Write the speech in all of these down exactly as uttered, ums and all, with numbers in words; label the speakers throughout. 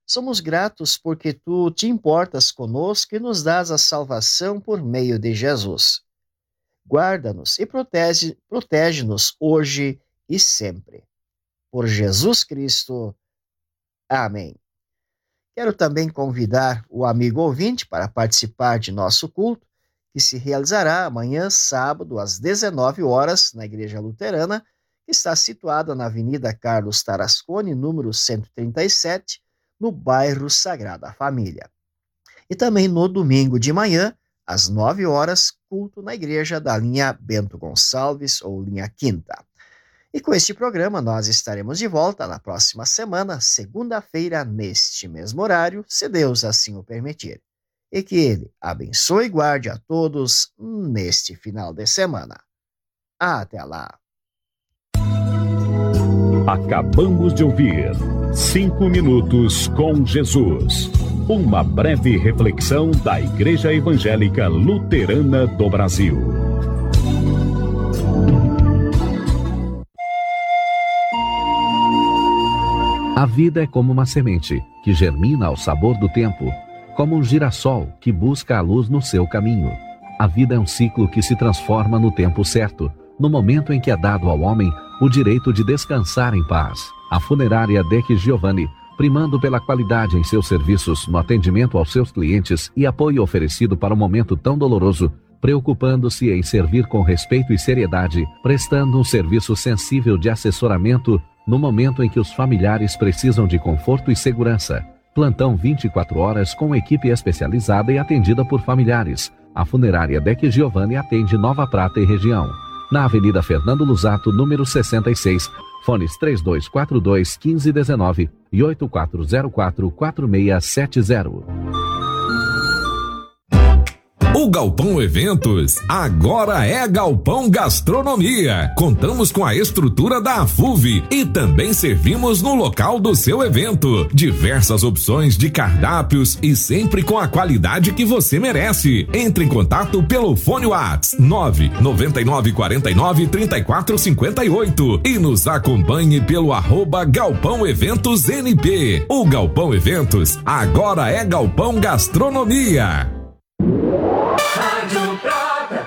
Speaker 1: Somos gratos porque tu te importas conosco e nos dás a salvação por meio de Jesus. Guarda-nos e protege, protege-nos hoje e sempre. Por Jesus Cristo. Amém. Quero também convidar o amigo ouvinte para participar de nosso culto, que se realizará amanhã, sábado, às dezenove horas, na Igreja Luterana, que está situada na Avenida Carlos Tarasconi, número cento e trinta e sete, no bairro Sagrada Família. E também no domingo de manhã, às nove horas, culto na igreja da linha Bento Gonçalves, ou linha Quinta. E com este programa nós estaremos de volta na próxima semana, segunda-feira, neste mesmo horário, se Deus assim o permitir. E que Ele abençoe e guarde a todos neste final de semana. Até lá!
Speaker 2: Acabamos de ouvir Cinco Minutos com Jesus. Uma breve reflexão da Igreja Evangélica Luterana do Brasil.
Speaker 3: A vida é como uma semente que germina ao sabor do tempo, como um girassol que busca a luz no seu caminho. A vida é um ciclo que se transforma no tempo certo, no momento em que é dado ao homem o direito de descansar em paz. A funerária Deck Giovanni, primando pela qualidade em seus serviços no atendimento aos seus clientes e apoio oferecido para um momento tão doloroso, preocupando-se em servir com respeito e seriedade, prestando um serviço sensível de assessoramento no momento em que os familiares precisam de conforto e segurança. Plantão vinte e quatro horas com equipe especializada e atendida por familiares. A funerária Deck Giovanni atende Nova Prata e região. Na Avenida Fernando Luzato, número sessenta e seis, fones três dois quatro dois, um cinco um nove e oito quatro zero quatro, quatro seis sete zero.
Speaker 4: O Galpão Eventos agora é Galpão Gastronomia. Contamos com a estrutura da AFUV e também servimos no local do seu evento. Diversas opções de cardápios e sempre com a qualidade que você merece. Entre em contato pelo fone WhatsApp nove nove nove quatro nove, três quatro cinco oito e nos acompanhe pelo arroba Galpão Eventos N P. O Galpão Eventos agora é Galpão Gastronomia.
Speaker 5: Rádio Prata.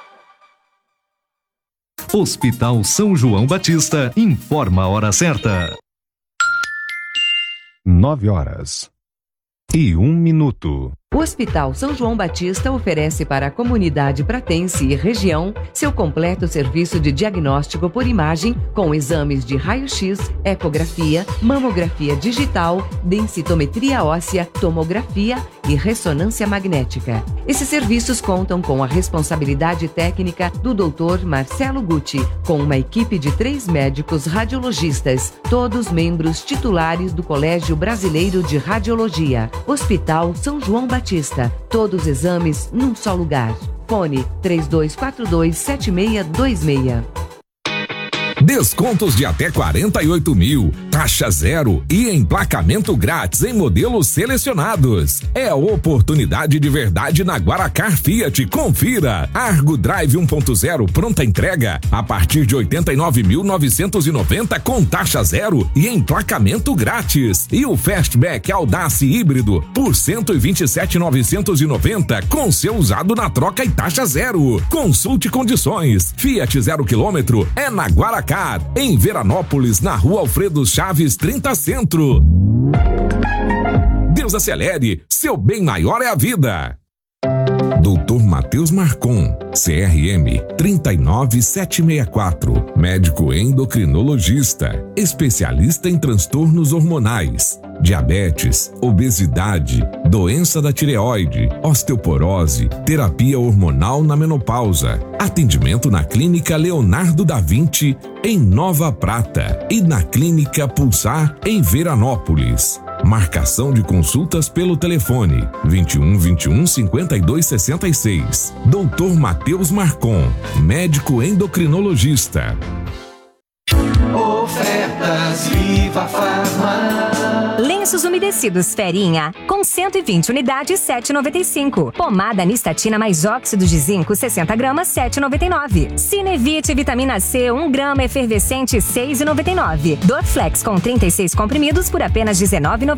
Speaker 6: Hospital São João Batista informa a hora certa. Nove horas e um minuto.
Speaker 7: O Hospital São João Batista oferece para a comunidade pratense e região seu completo serviço de diagnóstico por imagem com exames de raio-x, ecografia, mamografia digital, densitometria óssea, tomografia e ressonância magnética. Esses serviços contam com a responsabilidade técnica do doutor Marcelo Gucci, com uma equipe de três médicos radiologistas, todos membros titulares do Colégio Brasileiro de Radiologia. Hospital São João Batista. Batista, todos os exames num só lugar. Fone três dois quatro dois, sete seis dois seis.
Speaker 4: Descontos de até quarenta e oito mil, taxa zero e emplacamento grátis em modelos selecionados. É a oportunidade de verdade na Guaracar Fiat. Confira. Argo Drive um ponto zero pronta entrega a partir de oitenta e nove mil novecentos e noventa com taxa zero e emplacamento grátis. E o Fastback Audace híbrido por cento e vinte e sete mil novecentos e noventa com seu usado na troca e taxa zero. Consulte condições. Fiat zero quilômetro é na Guaracar, em Veranópolis, na Rua Alfredo Chaves trinta Centro. Deus acelere, seu bem maior é a vida. doutor Matheus Marcon, C R M três nove sete seis quatro, médico endocrinologista, especialista em transtornos hormonais, diabetes, obesidade, doença da tireoide, osteoporose, terapia hormonal na menopausa. Atendimento na Clínica Leonardo da Vinci, em Nova Prata, e na Clínica Pulsar, em Veranópolis. Marcação de consultas pelo telefone vinte e um, vinte e um, cinquenta e dois, sessenta e seis. doutor Matheus Marcon, médico endocrinologista.
Speaker 5: Ofertas Viva Farma.
Speaker 8: Lenços umedecidos Ferinha, com cento e vinte unidades, sete reais e noventa e cinco centavos. Pomada Nistatina mais óxido de zinco, sessenta gramas, sete reais e noventa e nove centavos. Cinevite Vitamina C, um grama efervescente, seis reais e noventa e nove centavos. Dorflex com trinta e seis comprimidos por apenas dezenove reais e noventa e nove centavos.